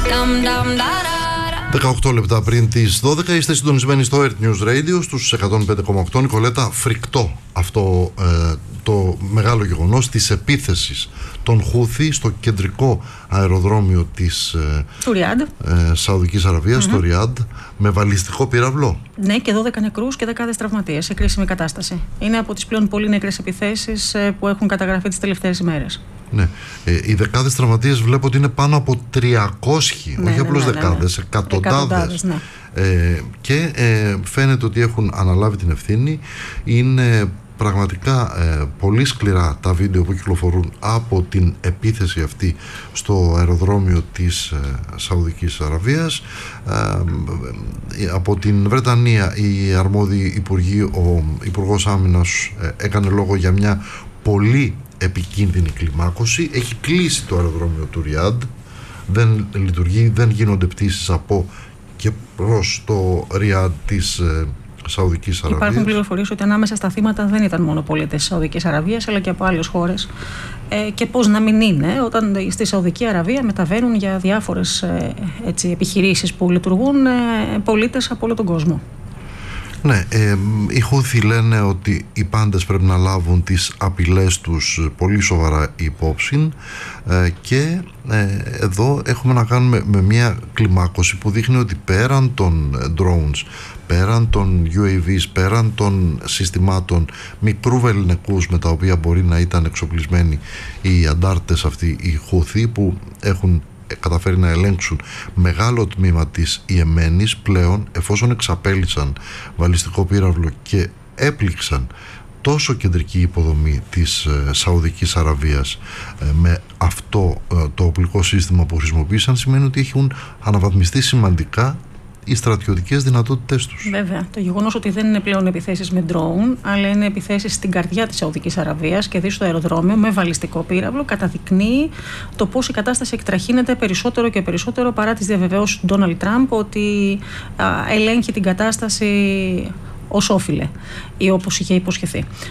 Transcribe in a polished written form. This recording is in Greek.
18 λεπτά πριν τις 12 είστε συντονισμένοι στο Earth News Radio στους 105,8. Νικολέτα, φρικτό αυτό το μεγάλο γεγονός της επίθεσης των Χούθη στο κεντρικό αεροδρόμιο της Σαουδικής Αραβίας, το Ριάντ, με βαλιστικό πύραυλο. Ναι, και 12 νεκρούς και δεκάδες τραυματίες σε κρίσιμη κατάσταση. Είναι από τις πλέον πολύ νεκρές επιθέσεις που έχουν καταγραφεί τις τελευταίες ημέρες. Ναι. Οι δεκάδες τραυματίες βλέπω ότι είναι πάνω από 300, όχι απλώς δεκάδες, εκατοντάδες. Ναι. Και φαίνεται ότι έχουν αναλάβει την ευθύνη. Είναι πραγματικά πολύ σκληρά τα βίντεο που κυκλοφορούν από την επίθεση αυτή στο αεροδρόμιο της Σαουδικής Αραβίας. Από την Βρετανία οι αρμόδιοι υπουργοί, ο Υπουργός Άμυνας έκανε λόγο για μια πολύ επικίνδυνη κλιμάκωση. Έχει κλείσει το αεροδρόμιο του Ριάντ, δεν λειτουργεί, δεν γίνονται πτήσεις από και προς το Ριάντ της Σαουδικής Αραβίας. Υπάρχουν πληροφορίες ότι ανάμεσα στα θύματα δεν ήταν μόνο πολίτες της Σαουδικής Αραβίας, αλλά και από άλλες χώρες. Και πώς να μην είναι όταν στη Σαουδική Αραβία μεταβαίνουν για διάφορες επιχειρήσεις που λειτουργούν πολίτες από όλο τον κόσμο. Ναι, οι Χούθοι λένε ότι οι πάντες πρέπει να λάβουν τις απειλές τους πολύ σοβαρά υπόψη, και εδώ έχουμε να κάνουμε με μια κλιμάκωση που δείχνει ότι πέραν των drones, πέραν των UAVs, πέραν των συστημάτων μικρού βεληνικούς με τα οποία μπορεί να ήταν εξοπλισμένοι οι αντάρτες αυτοί οι Χούθοι, που έχουν καταφέρει να ελέγξουν μεγάλο τμήμα της Ιεμένης, πλέον εφόσον εξαπέλυσαν βαλιστικό πύραυλο και έπληξαν τόσο κεντρική υποδομή της Σαουδικής Αραβίας με αυτό το οπλικό σύστημα που χρησιμοποίησαν, σημαίνει ότι έχουν αναβαθμιστεί σημαντικά οι στρατιωτικές δυνατότητες τους. Βέβαια. Το γεγονός ότι δεν είναι πλέον επιθέσεις με drone, αλλά είναι επιθέσεις στην καρδιά της Σαουδικής Αραβίας και δει στο αεροδρόμιο με βαλιστικό πύραυλο, καταδεικνύει το πώς η κατάσταση εκτραχύνεται περισσότερο και περισσότερο παρά τις διαβεβαιώσεις του Ντόναλντ Τραμπ ότι ελέγχει την κατάσταση ως όφιλε ή όπως είχε υποσχεθεί.